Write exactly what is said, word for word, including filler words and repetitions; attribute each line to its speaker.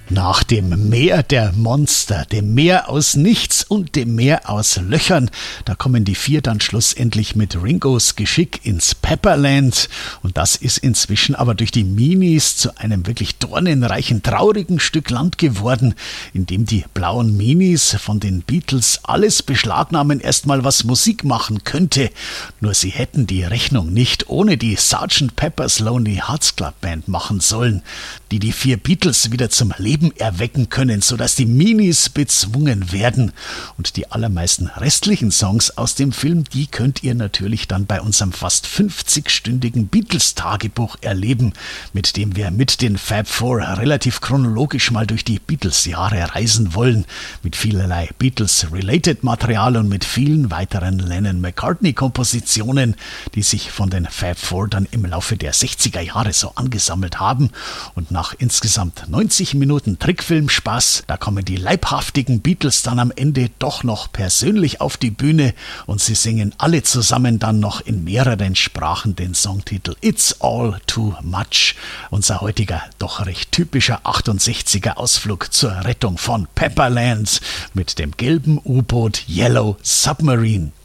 Speaker 1: Nach dem Meer der Monster, dem Meer aus Nichts und dem Meer aus Löchern, da kommen die vier dann schlussendlich mit Ringos Geschick ins Pepperland. Und das ist inzwischen aber durch die Minis zu einem wirklich dornenreichen, traurigen Stück Land geworden, in dem die blauen Minis von den Beatles alles beschlagnahmen, erstmal was Musik machen könnte. Nur sie hätten die Rechnung nicht ohne die Sergeant Pepper's Lonely Hearts Club Band machen sollen, die die vier Beatles wieder zum Leben erwecken können, sodass die Minis bezwungen werden. Und die allermeisten restlichen Songs aus dem Film, die könnt ihr natürlich dann bei unserem fast fünfzig-stündigen Beatles-Tagebuch erleben, mit dem wir mit den Fab Four relativ chronologisch mal durch die Beatles-Jahre reisen wollen, mit vielerlei Beatles-related-Material und mit vielen weiteren Lennon-McCartney-Kompositionen, die sich von den Fab Four dann im Laufe der sechziger Jahre so angesammelt haben. Und nach insgesamt neunzig Minuten Trickfilmspaß, da kommen die leibhaftigen Beatles dann am Ende doch noch persönlich auf die Bühne und sie singen alle zusammen dann noch in mehreren Sprachen den Songtitel It's All Too Much. Unser heutiger, doch recht typischer achtundsechziger Ausflug zur Rettung von Pepperland mit dem gelben U-Boot Yellow Submarine.